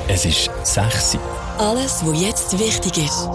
Es ist 6 Uhr. Alles, was jetzt wichtig ist.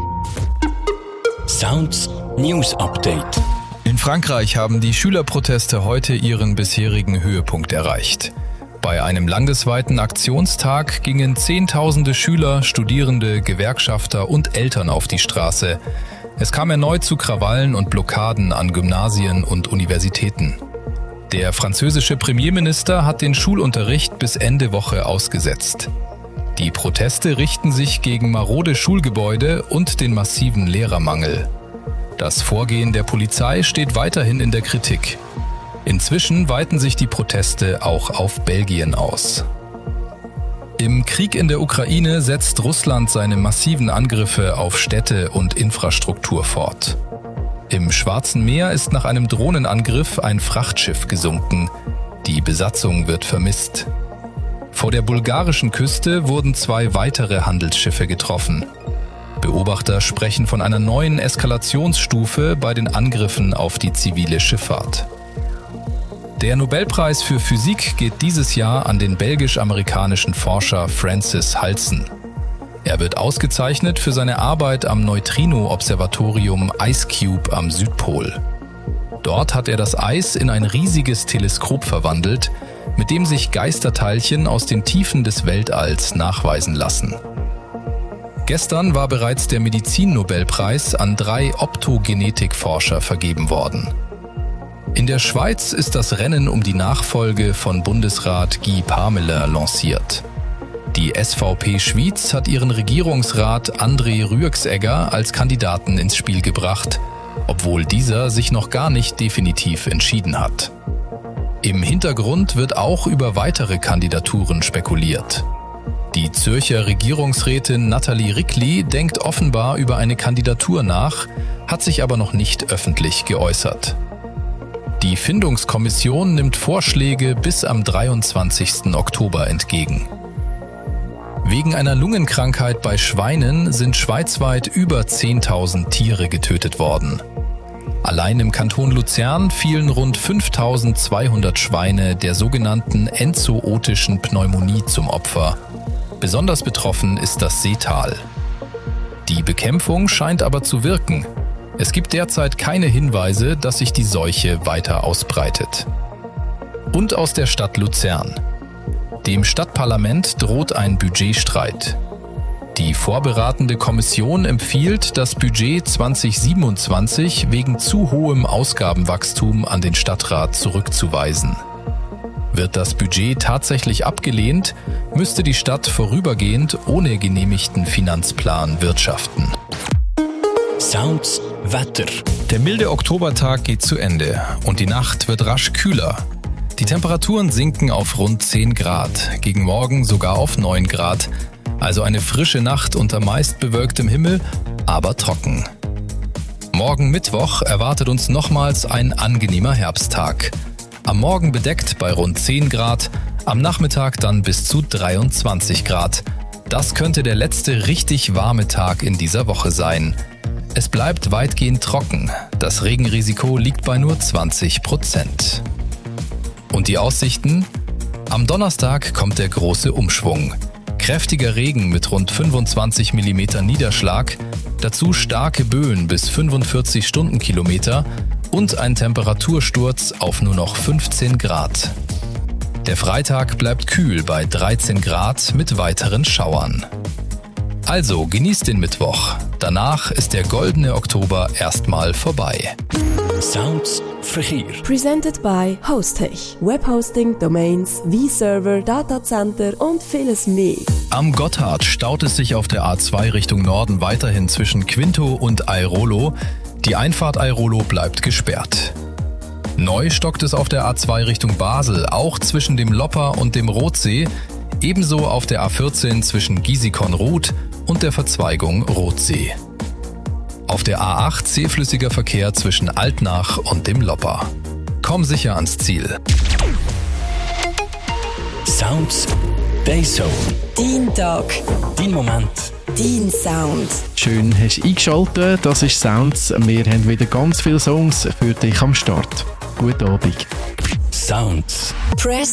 Sounds News Update. In Frankreich haben die Schülerproteste heute ihren bisherigen Höhepunkt erreicht. Bei einem landesweiten Aktionstag gingen Zehntausende Schüler, Studierende, Gewerkschafter und Eltern auf die Straße. Es kam erneut zu Krawallen und Blockaden an Gymnasien und Universitäten. Der französische Premierminister hat den Schulunterricht bis Ende Woche ausgesetzt. Die Proteste richten sich gegen marode Schulgebäude und den massiven Lehrermangel. Das Vorgehen der Polizei steht weiterhin in der Kritik. Inzwischen weiten sich die Proteste auch auf Belgien aus. Im Krieg in der Ukraine setzt Russland seine massiven Angriffe auf Städte und Infrastruktur fort. Im Schwarzen Meer ist nach einem Drohnenangriff ein Frachtschiff gesunken. Die Besatzung wird vermisst. Vor der bulgarischen Küste wurden 2 weitere Handelsschiffe getroffen. Beobachter sprechen von einer neuen Eskalationsstufe bei den Angriffen auf die zivile Schifffahrt. Der Nobelpreis für Physik geht dieses Jahr an den belgisch-amerikanischen Forscher Francis Halsen. Er wird ausgezeichnet für seine Arbeit am Neutrino-Observatorium IceCube am Südpol. Dort hat er das Eis in ein riesiges Teleskop verwandelt, mit dem sich Geisterteilchen aus den Tiefen des Weltalls nachweisen lassen. Gestern war bereits der Medizin-Nobelpreis an 3 Optogenetikforscher vergeben worden. In der Schweiz ist das Rennen um die Nachfolge von Bundesrat Guy Parmelin lanciert. Die SVP Schwyz hat ihren Regierungsrat André Rüegsegger als Kandidaten ins Spiel gebracht, obwohl dieser sich noch gar nicht definitiv entschieden hat. Im Hintergrund wird auch über weitere Kandidaturen spekuliert. Die Zürcher Regierungsrätin Nathalie Rickli denkt offenbar über eine Kandidatur nach, hat sich aber noch nicht öffentlich geäußert. Die Findungskommission nimmt Vorschläge bis am 23. Oktober entgegen. Wegen einer Lungenkrankheit bei Schweinen sind schweizweit über 10.000 Tiere getötet worden. Allein im Kanton Luzern fielen rund 5.200 Schweine der sogenannten enzootischen Pneumonie zum Opfer. Besonders betroffen ist das Seetal. Die Bekämpfung scheint aber zu wirken. Es gibt derzeit keine Hinweise, dass sich die Seuche weiter ausbreitet. Und aus der Stadt Luzern. Dem Stadtparlament droht ein Budgetstreit. Die vorberatende Kommission empfiehlt, das Budget 2027 wegen zu hohem Ausgabenwachstum an den Stadtrat zurückzuweisen. Wird das Budget tatsächlich abgelehnt, müsste die Stadt vorübergehend ohne genehmigten Finanzplan wirtschaften. Sounds Wetter. Der milde Oktobertag geht zu Ende und die Nacht wird rasch kühler. Die Temperaturen sinken auf rund 10 Grad, gegen morgen sogar auf 9 Grad. Also eine frische Nacht unter meist bewölktem Himmel, aber trocken. Morgen Mittwoch erwartet uns nochmals ein angenehmer Herbsttag. Am Morgen bedeckt bei rund 10 Grad, am Nachmittag dann bis zu 23 Grad. Das könnte der letzte richtig warme Tag in dieser Woche sein. Es bleibt weitgehend trocken. Das Regenrisiko liegt bei nur 20%. Und die Aussichten? Am Donnerstag kommt der große Umschwung. Kräftiger Regen mit rund 25 mm Niederschlag, dazu starke Böen bis 45 Stundenkilometer und ein Temperatursturz auf nur noch 15 Grad. Der Freitag bleibt kühl bei 13 Grad mit weiteren Schauern. Also genießt den Mittwoch. Danach ist der goldene Oktober erstmal vorbei. Sounds Verkehr. Presented by Hostech. Webhosting, Domains, V-Server, Datacenter und vieles mehr. Am Gotthard staut es sich auf der A2 Richtung Norden weiterhin zwischen Quinto und Airolo. Die Einfahrt Airolo bleibt gesperrt. Neu stockt es auf der A2 Richtung Basel, auch zwischen dem Lopper und dem Rothsee. Ebenso auf der A14 zwischen Gisikon-Ruth und der Verzweigung Rothsee. Auf der A8 zähflüssiger Verkehr zwischen Altnach und dem Lopper. Komm sicher ans Ziel. Sounds Dayzone. Dein Tag. Dein Moment. Dein Sound. Schön hast du eingeschaltet, das ist Sounds. Wir haben wieder ganz viele Songs für dich am Start. Guten Abend. Sounds. Press